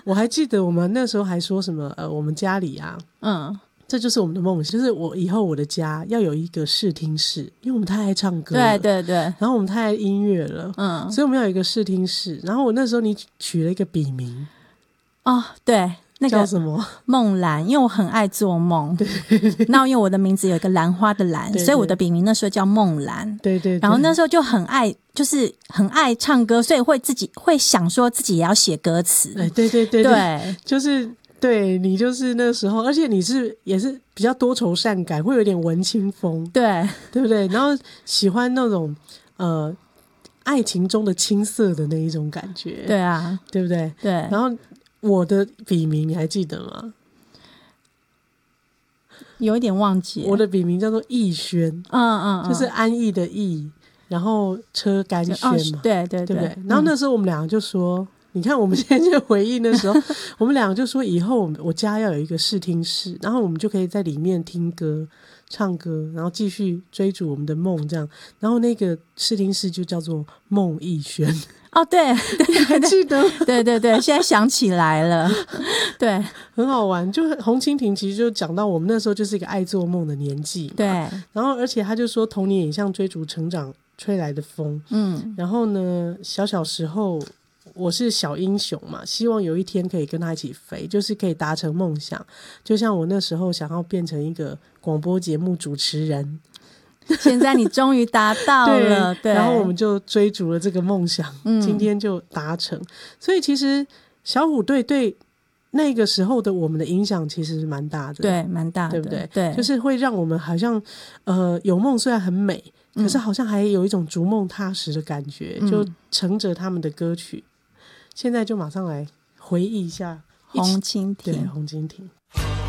我还记得我们那时候还说什么我们家里啊这就是我们的梦想，就是我以后我的家要有一个视听室，因为我们太爱唱歌了， 对对对， 然后我们太爱音乐了，所以我们要有一个视听室。然后我那时候你取了一个笔名对，那个叫什么梦兰，因为我很爱做梦，那因为我的名字有一个兰花的兰，所以我的笔名那时候叫梦兰， 对对， 然后那时候就很爱，就是很爱唱歌，所以会自己会想说自己也要写歌词， 对对对对， 就是对你就是那时候，而且你也是比较多愁善感，会有点文青风， 对对不对？然后喜欢那种爱情中的青涩的那一种感觉， 对啊， 对不对？ 对。 然后我的笔名你还记得吗？ 有一点忘记， 我的笔名叫做逸轩，就是安逸的逸，然后车甘轩嘛， 对对对不对？然后那时候我们两个就说。你看我们现在就回忆那时候我们两个就说以后我家要有一个视听室，然后我们就可以在里面听歌唱歌，然后继续追逐我们的梦这样。然后那个视听室就叫做梦逸轩。 对， 你还记得？ 对对对，现在想起来了，对， 很好玩。就红蜻蜓其实就讲到我们那时候就是一个爱做梦的年纪， 对。 然后而且他就说童年也像追逐成长吹来的风，然后呢小时候我是小英雄嘛，希望有一天可以跟他一起飞，就是可以达成梦想。就像我那时候想要变成一个广播节目主持人， 现在你终于达到了，对， 然后我们就追逐了这个梦想，今天就达成。所以其实小虎队对那个时候的我们的影响其实蛮大的， 对，蛮大的， 对不对？ 对， 就是会让我们好像有梦虽然很美，可是好像还有一种逐梦踏实的感觉，就乘着他们的歌曲。现在就马上来回忆一下红蜻蜓， 对，红蜻蜓。